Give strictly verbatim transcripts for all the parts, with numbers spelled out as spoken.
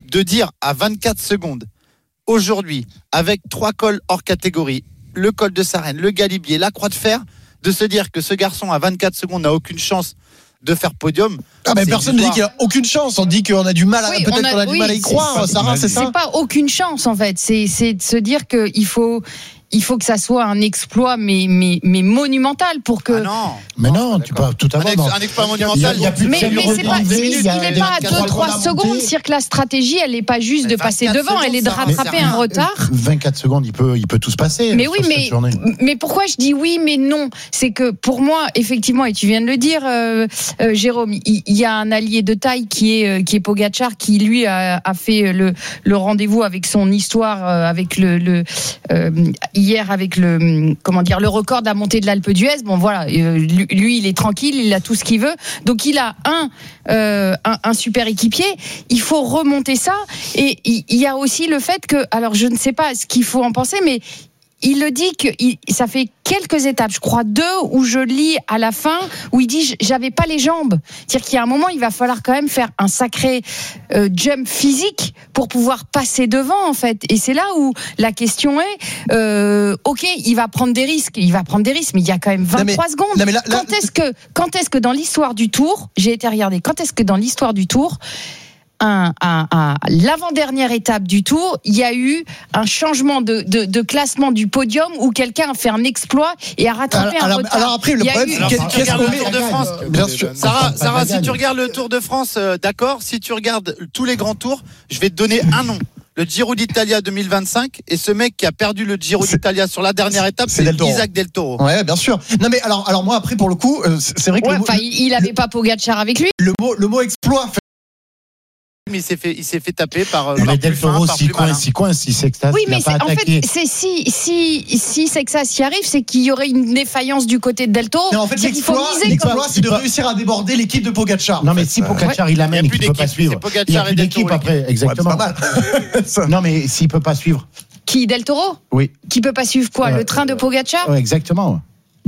de dire à vingt-quatre secondes, aujourd'hui, avec trois cols hors catégorie, le col de Sarenne, le Galibier, la Croix de Fer, de se dire que ce garçon à vingt-quatre secondes n'a aucune chance de faire podium. Ah mais personne ne dit qu'il a aucune chance, on dit qu'on a du mal à, oui, peut-être a, qu'on a oui, du mal à y croire, Sarah, c'est ça? C'est pas aucune chance en fait, c'est, c'est de se dire qu'il faut il faut que ça soit un exploit mais mais mais monumental pour que. Ah non. Mais non, non tu peux tout avoir. Un, ex, un exploit monumental. Il y a, il y a plus de mais mais c'est pas, il, il est pas à deux trois secondes, c'est-à-dire que la stratégie elle est pas juste mais de passer devant, secondes, elle est de rattraper un retard. vingt-quatre secondes, il peut il peut tout se passer. Mais oui, mais mais pourquoi je dis oui mais non, c'est que pour moi effectivement, et tu viens de le dire euh, euh, Jérôme, il, il y a un allié de taille qui est qui est Pogačar, qui lui a, a fait le le rendez-vous avec son histoire, avec le le euh, hier avec le comment dire le record de la montée de l'Alpe d'Huez. Bon voilà, lui, lui il est tranquille, il a tout ce qu'il veut. Donc il a un euh, un, un super équipier. Il faut remonter ça. Et il, il y a aussi le fait que, alors je ne sais pas ce qu'il faut en penser, mais il le dit que il, ça fait quelques étapes, je crois deux, où je lis à la fin, où il dit j'avais pas les jambes. C'est-à-dire qu'il y a un moment, il va falloir quand même faire un sacré euh, jump physique pour pouvoir passer devant, en fait. Et c'est là où la question est, euh, ok, il va prendre des risques, il va prendre des risques, mais il y a quand même vingt-trois non mais, secondes. Non mais là, là, quand est-ce que, quand est-ce que dans l'histoire du Tour, j'ai été regarder, quand est-ce que dans l'histoire du Tour, Un, un, un, l'avant-dernière étape du Tour, il y a eu un changement de, de, de classement du podium où quelqu'un a fait un exploit et a rattrapé alors, un alors, retard. Alors après, le problème, eu... c'est qu'est-ce qu'on le Tour de France. Bien sûr. Sarah, Sarah, si tu regardes le Tour de France, euh, d'accord. Si tu regardes tous les grands tours, je vais te donner un nom. Le Giro d'Italia deux mille vingt-cinq, et ce mec qui a perdu le Giro c'est, d'Italia sur la dernière étape, c'est, c'est Del Isaac Del Toro. Ouais, bien sûr. Non mais alors, alors moi après pour le coup, euh, c'est vrai que ouais, le mot, il avait pas Pogačar avec lui. Le mot, le mot exploit. Mais il s'est fait, il s'est fait taper par. Mais Del Toro, si coince, si coince, si Sexas. Oui, mais c'est, en fait, c'est si si si Sexas y arrive, c'est qu'il y aurait une défaillance du côté de Del Toro. Mais en fait, l'exploit, l'exploit, c'est de réussir à déborder l'équipe de Pogačar. Non, mais si Pogačar il amène, il peut pas suivre. Il y a plus d'équipe après, exactement. Non, mais s'il peut pas suivre. Qui, Del Toro? Oui. Qui peut pas suivre quoi? Le train de Pogačar? Exactement.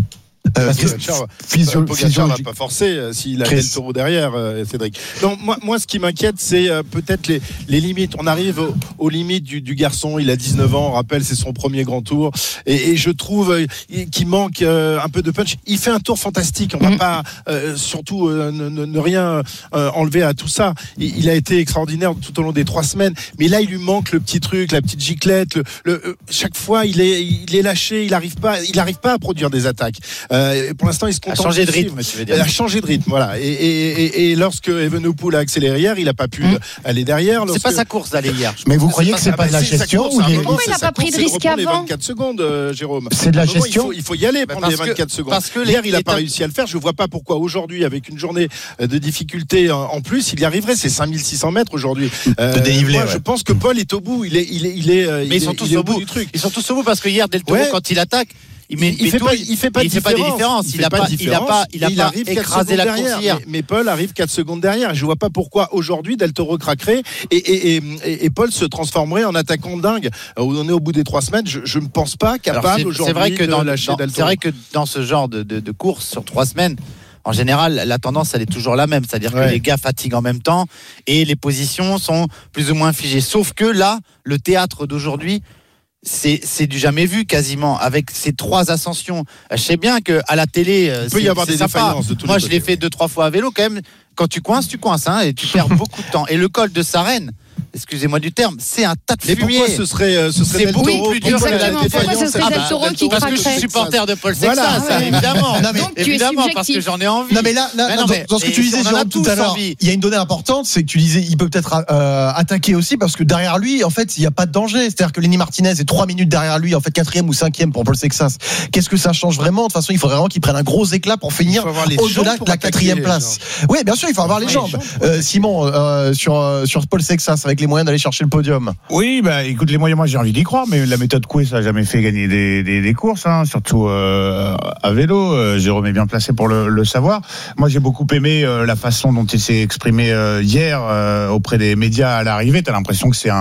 Euh, Pogačar, Physio- Pogačar n'a pas forcé euh, s'il a Del Toro derrière, euh, Cédric. Donc moi, moi, ce qui m'inquiète, c'est euh, peut-être les, les limites. On arrive aux, aux limites du, du garçon. Il a dix-neuf ans, on rappelle, c'est son premier grand tour, et, et je trouve euh, qu'il manque euh, un peu de punch. Il fait un tour fantastique. On va mmh. pas euh, surtout euh, ne, ne, ne rien euh, enlever à tout ça. Il, il a été extraordinaire tout au long des trois semaines, mais là, il lui manque le petit truc, la petite giclette. Le, le, euh, chaque fois, il est, il est lâché. Il n'arrive pas, il n'arrive pas à produire des attaques. Euh, pour l'instant, il se contente a changé de rythme. Tu veux dire. Il a changé de rythme, voilà. Et, et, et, et lorsque Evenepoel a accéléré hier, il n'a pas pu mmh. aller derrière. Lorsque... C'est pas sa course d'aller hier. Mais vous croyez que c'est pas de la gestion ou il n'a pas pris de risque avant? Les vingt-quatre secondes, euh, Jérôme. C'est de la gestion. Il faut, il faut y aller prendre les vingt-quatre secondes. Parce que hier, il n'a pas réussi à le faire. Je ne vois pas pourquoi aujourd'hui, avec une journée de difficulté en plus, il y arriverait. C'est cinq mille six cents mètres aujourd'hui. Euh, de dénivelé. Moi, ouais. Je pense que Paul est au bout. Il est, il est, il est. Mais ils sont tous au bout du truc. Ils sont tous au bout parce que hier, Del Toro, quand il attaque. Il, met, il, il, fait pas, il fait pas, il fait pas des différences. Il, il a pas, il a pas, il a pas écrasé la course hier. Mais, mais Paul arrive quatre secondes derrière. Je vois pas pourquoi aujourd'hui Del Toro craquerait et, et, et, et, et Paul se transformerait en attaquant dingue. On est au bout des trois semaines. Je, je ne pense pas capable aujourd'hui c'est vrai que de dans, lâcher dans, Del Toro. C'est vrai que dans ce genre de, de, de course sur trois semaines, en général, la tendance, elle est toujours la même. C'est-à-dire ouais. que les gars fatiguent en même temps et les positions sont plus ou moins figées. Sauf que là, le théâtre d'aujourd'hui, C'est, c'est du jamais vu quasiment avec ces trois ascensions. Je sais bien que à la télé, il peut y avoir des défaillances de tous les côtés. Moi, je l'ai fait deux trois fois à vélo quand même. Quand tu coinces, tu coinces, hein, et tu perds beaucoup de temps. Et le col de Sarenne, excusez-moi du terme, c'est un tas de fumier. Mais pourquoi ce serait, euh, ce serait Del Toro oui, plus dur que la Pourquoi ce serait Del Toro qui Parce que je suis supporter de Paul Sexas, voilà. ça, évidemment. Non, mais, Donc, évidemment, parce que j'en ai envie. Non, mais là, là mais non, mais, dans, dans ce que tu disais, Jérôme, tout à l'heure, il y a une donnée importante, c'est que tu disais, il peut peut-être euh, attaquer aussi, parce que derrière lui, en fait, il n'y a pas de danger. C'est-à-dire que Lenny Martinez est trois minutes derrière lui, en fait, quatrième ou cinquième pour Paul Sexas. Qu'est-ce que ça change vraiment? De toute façon, il faudrait vraiment qu'il prenne un gros éclat pour finir au-delà de la quatrième place. Oui, bien sûr, il faut avoir les jambes. Simon, sur sur Paul Sexas, avec les moyens d'aller chercher le podium. Oui, bah écoute, les moyens, moi j'ai envie d'y croire, mais la méthode Coué, ça n'a jamais fait gagner des, des, des courses, hein, surtout euh, à vélo. Euh, Jérôme est bien placé pour le, le savoir. Moi j'ai beaucoup aimé euh, la façon dont il s'est exprimé euh, hier euh, auprès des médias à l'arrivée. T'as l'impression que c'est un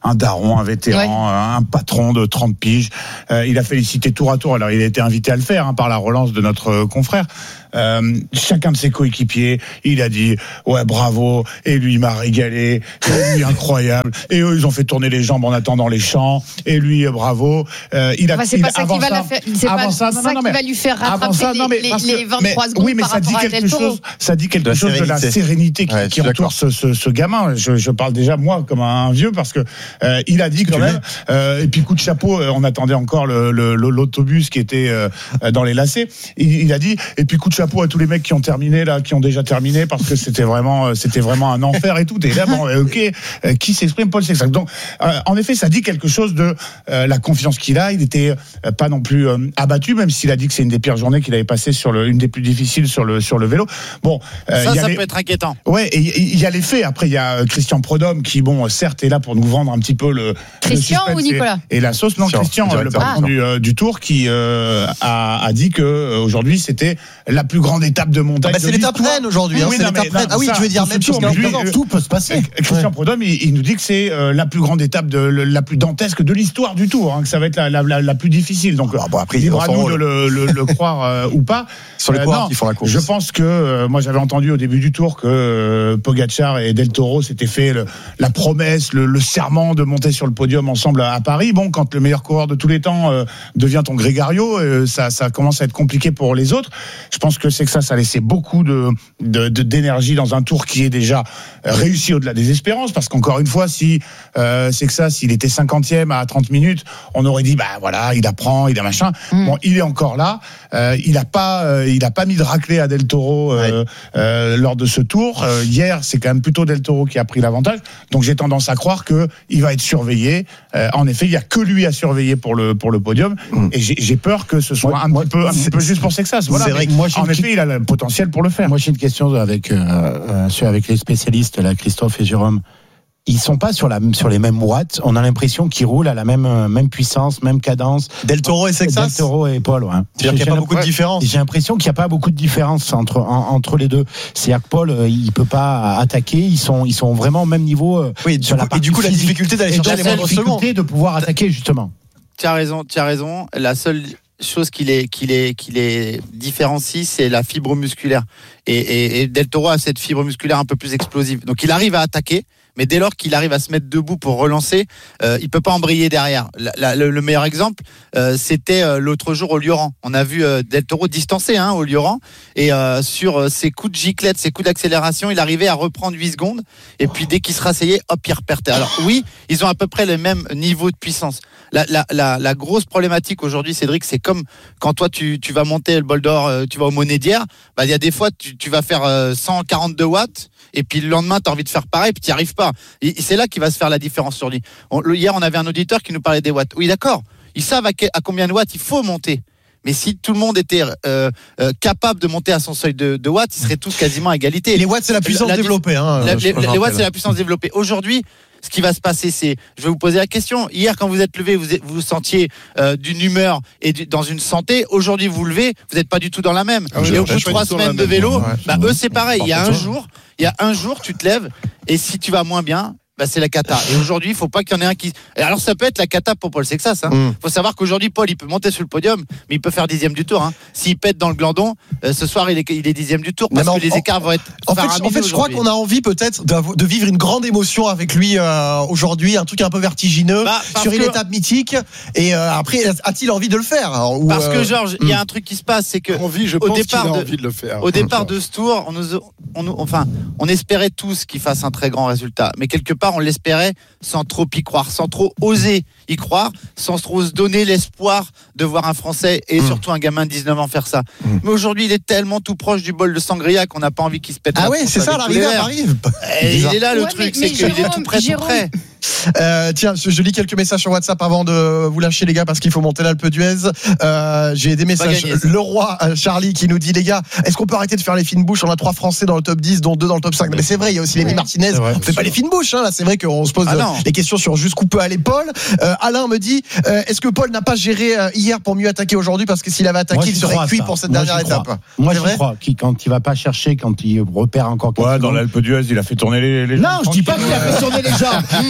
un daron, un vétéran, ouais. un patron de trente piges. Euh, il a félicité tour à tour. Alors, il a été invité à le faire hein, par la relance de notre euh, confrère. Euh, chacun de ses coéquipiers, il a dit ouais bravo, et lui il m'a régalé, et lui incroyable, et eux ils ont fait tourner les jambes en attendant les champs, et lui bravo. Euh, il a, enfin, c'est il pas a, ça qui va, la faire, c'est pas ça, non, ça non, non, qui va lui faire rattraper ça, non, mais, les, les, les vingt-trois secondes oui, mais par ça dit quelque chose. Ça dit quelque de chose de la sérénité qui, ouais, qui entoure ce, ce, ce gamin. Je, je parle déjà moi comme un vieux parce que euh, il a dit quand même. Euh, et puis coup de chapeau, on attendait encore le, le, l'autobus qui était euh, dans les lacets. Il, il a dit et puis coup de chapeau à tous les mecs qui ont terminé là, qui ont déjà terminé parce que c'était vraiment, c'était vraiment un enfer et tout. Et là, bon, ok, euh, qui s'exprime, Paul Sexton. Donc, euh, en effet, ça dit quelque chose de euh, la confiance qu'il a. Il était euh, pas non plus euh, abattu, même s'il a dit que c'est une des pires journées qu'il avait passées sur le, une des plus difficiles sur le sur le vélo. Bon, euh, ça, ça les... peut être inquiétant. Ouais, et il y a les faits. Après, il y a Christian Prudhomme qui, bon, certes, est là pour nous vendre un petit peu le Christian le ou Nicolas et, et la sauce. Non, Christian, le patron ah. du, euh, du Tour, qui euh, a, a dit que euh, aujourd'hui c'était la plus grande étape de montagne. Ah bah c'est l'étape reine aujourd'hui. Hein, oui, c'est l'étape reine. Ah oui, ça, tu veux dire même chose qu'à euh, tout peut se passer. Christian ouais. Prudhomme, il, il nous dit que c'est euh, la plus grande étape, de, le, la plus dantesque de l'histoire du Tour, hein, que ça va être la, la, la, la plus difficile. Donc, ah bon, après, libre à nous de le, le, le croire euh, ou pas. Sur les coureurs euh, qui font la course. Je pense que euh, moi j'avais entendu au début du Tour que euh, Pogačar et Del Toro s'étaient fait le, la promesse, le, le serment de monter sur le podium ensemble à, à Paris. Bon, quand le meilleur coureur de tous les temps euh, devient ton Grégario, euh, ça, ça commence à être compliqué pour les autres. Je pense que c'est que ça, ça a laissé beaucoup de, de, de d'énergie dans un Tour qui est déjà réussi au-delà des espérances, parce qu'encore une fois, si euh, c'est que ça, s'il était cinquantième à trente minutes, on aurait dit bah voilà, il apprend, il a machin. Mm. Bon, il est encore là. Euh, il a pas, euh, il a pas mis de raclée à Del Toro euh, ouais. euh, lors de ce Tour. Euh, hier, c'est quand même plutôt Del Toro qui a pris l'avantage. Donc j'ai tendance à croire que il va être surveillé. Euh, en effet, il y a que lui à surveiller pour le pour le podium. Mm. Et j'ai, j'ai peur que ce soit moi, un moi, petit peu un petit peu juste pour Sexas. Voilà. C'est vrai que moi, en effet, il a le potentiel pour le faire. Moi, j'ai une question avec euh, euh, avec les spécialistes, là, Christophe et Jérôme. Ils sont pas sur la sur les mêmes watts. On a l'impression qu'ils roulent à la même même puissance, même cadence. Del Toro et Sexas. Del Toro et Paul. Ouais. C'est-à-dire qu'il n'y a pas beaucoup de différence. J'ai l'impression qu'il n'y a pas beaucoup de différence entre en, entre les deux. C'est-à-dire que Paul, il peut pas attaquer. Ils sont ils sont vraiment au même niveau. Oui. Du sur coup, la et du coup, la difficulté d'aller chercher les moindres secondes, de pouvoir attaquer justement. Tu as raison. Tu as raison. La seule chose qui les, qui les, qui les différencie, c'est la fibre musculaire. Et, et, et Del Toro a cette fibre musculaire un peu plus explosive. Donc il arrive à attaquer, mais dès lors qu'il arrive à se mettre debout pour relancer, euh, il peut pas embrayer derrière. La, la, le, le meilleur exemple, euh, c'était euh, l'autre jour au Lioran. On a vu euh, Del Toro distancé hein, au Lioran, et euh, sur euh, ses coups de giclette, ses coups d'accélération, il arrivait à reprendre huit secondes, et puis dès qu'il se rasseyait, hop, il repartait. Alors oui, ils ont à peu près le même niveau de puissance. La, la, la, la grosse problématique aujourd'hui, Cédric, c'est comme quand toi tu, tu vas monter le bol d'or, euh, tu vas au Monédière, bah il y a des fois tu, tu vas faire euh, cent quarante-deux watts, et puis le lendemain tu as envie de faire pareil, puis tu n'y arrives pas. Et c'est là qu'il va se faire la différence sur lui. On, le, hier, on avait un auditeur qui nous parlait des watts. Oui, d'accord. Ils savent à, que, à combien de watts il faut monter. Mais si tout le monde était euh, euh, capable de monter à son seuil de, de watts, ils seraient tous quasiment à égalité. Les watts, c'est la puissance la, la, développée. Hein, la, les, les watts, c'est la puissance développée. Aujourd'hui, ce qui va se passer, c'est, je vais vous poser la question. Hier, quand vous êtes levé, vous vous, vous sentiez euh, d'une humeur et du, dans une santé. Aujourd'hui, vous levez, vous n'êtes pas du tout dans la même. Ah oui, et au bout de trois semaines de vélo, ouais, bah, eux, c'est pareil. Il y a un jour, il y a un jour, tu te lèves et si tu vas moins bien, bah c'est la cata. Et aujourd'hui, il faut pas qu'il y en ait un qui. Et alors, ça peut être la cata pour Paul Sexas. Il hein. mm. faut savoir qu'aujourd'hui, Paul, il peut monter sur le podium, mais il peut faire dixième du tour. Hein. S'il pète dans le glandon, euh, ce soir, il est, il est dixième du tour parce que en, les écarts vont être. En fait, en fait je crois qu'on a envie peut-être de, de vivre une grande émotion avec lui euh, aujourd'hui, un truc un peu vertigineux bah, sur une que... étape mythique. Et euh, après, a-t-il envie de le faire ou, Parce euh... que Georges, il mm. y a un truc qui se passe, c'est que envie, je au pense départ, qu'il a de, envie de le faire. Au départ de ce tour, on nous, on nous, enfin, on espérait tous qu'il fasse un très grand résultat, mais quelque part, on l'espérait sans trop y croire, sans trop oser y croire, sans trop se donner l'espoir de voir un Français et mmh. surtout un gamin de dix-neuf ans faire ça. Mmh. Mais aujourd'hui, il est tellement tout proche du bol de sangria qu'on n'a pas envie qu'il se pète. Ah ouais, c'est ça, l'arrivée arrive. Il est là le ouais, truc, mais, c'est mais qu'il Jérôme, est tout près, Jérôme. tout près. Euh, tiens, je lis quelques messages sur WhatsApp avant de vous lâcher les gars parce qu'il faut monter l'Alpe d'Huez. Euh, j'ai des messages. Gagné, le roi Charlie qui nous dit les gars, est-ce qu'on peut arrêter de faire les fines bouches? On a trois Français dans le top dix, dont deux dans le top cinq. Mais c'est vrai, il y a aussi Lenny ouais. Martinez. Vrai, on fait pas les fines bouches. Hein, là, c'est vrai qu'on se pose ah les questions sur jusqu'où peut aller Paul. Euh, Alain me dit, euh, est-ce que Paul n'a pas géré euh, hier pour mieux attaquer aujourd'hui parce que s'il avait attaqué, Moi, il serait cuit pour cette Moi, dernière étape. Moi, je crois qu'il quand il va pas chercher, quand il repère encore. Ouais, dans l'Alpe d'Huez, il a fait tourner les, les gens. Non, je dis pas qu'il a fait tourner les gens. je,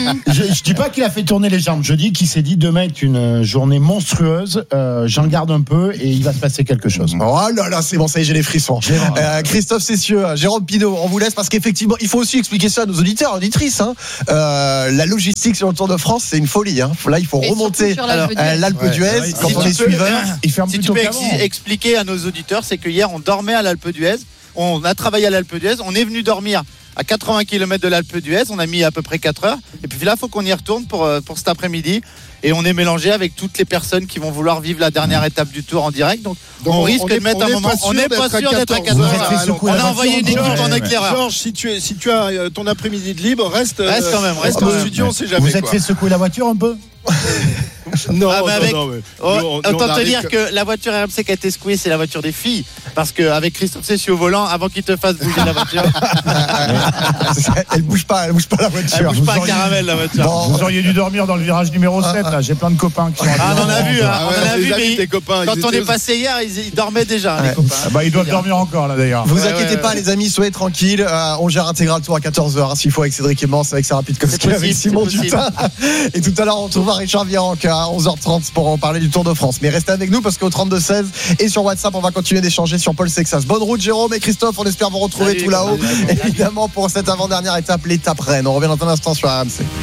je, je dis pas qu'il a fait tourner les jambes. Je dis qu'il s'est dit demain est une journée monstrueuse. Euh, j'en garde un peu et il va se passer quelque chose. Oh là là, c'est bon, ça y est, j'ai les frissons. Euh, Christophe Cessieux, Jérôme Pinault, on vous laisse parce qu'effectivement, il faut aussi expliquer ça à nos auditeurs, auditrices. Hein. Euh, la logistique sur le Tour de France, c'est une folie. Hein. Là, il faut Mais remonter à l'Alpe d'Huez ouais. quand si on est suiveur. Il ferme si tu peux ex- expliquer à nos auditeurs, c'est que hier, on dormait à l'Alpe d'Huez, on a travaillé à l'Alpe d'Huez, on est venu dormir à quatre-vingts kilomètres de l'Alpe d'Huez, on a mis à peu près quatre heures, et puis là, il faut qu'on y retourne pour, pour cet après-midi. Et on est mélangé avec toutes les personnes qui vont vouloir vivre la dernière étape du Tour en direct. Donc, donc on, on risque on est, de mettre un moment. On n'est pas sûr d'être à quatre heures. On a envoyé une équipe en éclaireur. Georges, si tu, es, si tu as ton après-midi de libre, reste, reste quand même. Reste au quand studio, même. on sait jamais. Vous êtes fait secouer la voiture un peu? Non, ah, avec, non, non, mais oh, nous, autant nous, te dire que... que la voiture R M C qui a été secouée, c'est la voiture des filles. Parce qu'avec Christophe Cessieux au volant, avant qu'il te fasse bouger la voiture. Elle bouge pas, elle bouge pas la voiture. Elle bouge vous pas auriez... un caramel la voiture. Bon, vous auriez dû dormir dans le virage numéro sept. Là. J'ai plein de copains qui sont. Ah, on en a vu, hein, ah, ouais, on en a vu, mais tes copains, quand on est passé hier, ils, ils dormaient déjà, ouais. les copains. Ah bah, ils doivent dormir encore là d'ailleurs. Vous ouais, inquiétez ouais, pas, ouais. les amis, soyez tranquilles. Euh, on gère Intégral Tour à quatorze heures, hein, s'il faut, avec Cédric Emmans, avec Sarah Pitkowski, avec Simon Dutin. Et tout à l'heure, on retrouvera Richard Virenque à onze heures trente pour en parler du Tour de France. Mais restez avec nous parce qu'au trente-deux seize et sur WhatsApp, on va continuer d'échanger sur Paul Sexas. Bonne route, Jérôme et Christophe. On espère vous retrouver salut, tout là-haut. salut, salut. Évidemment, pour cette avant-dernière étape, l'étape Rennes. On revient dans un instant sur R M C.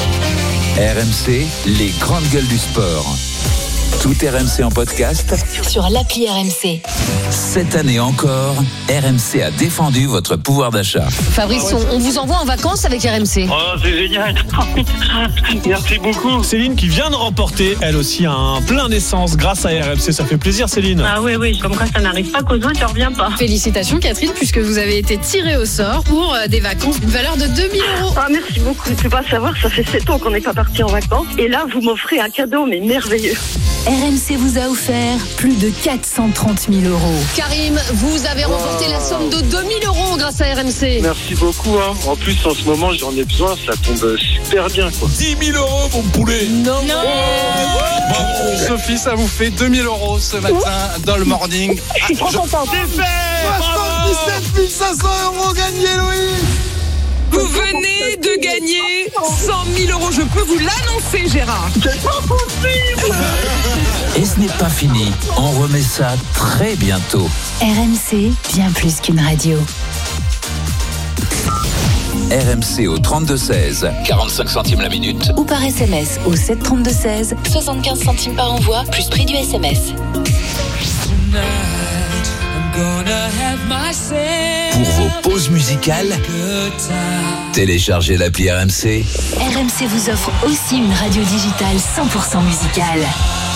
R M C, les grandes gueules du sport. Tout R M C en podcast sur l'appli R M C. Cette année encore, R M C a défendu votre pouvoir d'achat. Fabrice, on, on vous envoie en vacances avec R M C. Oh, c'est génial. Merci beaucoup. Céline qui vient de remporter, elle aussi, un plein d'essence grâce à R M C. Ça fait plaisir, Céline. Ah oui, oui, comme quoi ça n'arrive pas qu'aux autres, ça revient pas. Félicitations, Catherine, puisque vous avez été tirée au sort pour des vacances d'une valeur de deux mille euros. Ah, merci beaucoup. Je ne peux pas savoir, ça fait sept ans qu'on n'est pas parti en vacances. Et là, vous m'offrez un cadeau, mais merveilleux. R M C vous a offert plus de quatre cent trente mille euros. Karim, vous avez remporté wow. la somme de deux mille euros grâce à R M C. Merci beaucoup. Hein. En plus, en ce moment, j'en ai besoin. Ça tombe super bien. Quoi. dix mille euros, mon poulet. Non. non. Oh. Bon, Sophie, ça vous fait deux mille euros ce matin Ouh. dans le morning. Je suis trop contente. C'est fait. soixante-dix-sept mille cinq cents euros gagnés, Louis. Vous venez de gagner cent mille euros. Je peux vous l'annoncer, Gérard. C'est pas possible. Et ce n'est pas fini. On remet ça très bientôt. R M C, bien plus qu'une radio. R M C au trente-deux seize, quarante-cinq centimes la minute. Ou par S M S au sept trente-deux seize, soixante-quinze centimes par envoi, plus prix du S M S. Pour vos pauses musicales, téléchargez l'appli R M C. R M C vous offre aussi une radio digitale cent pour cent musicale.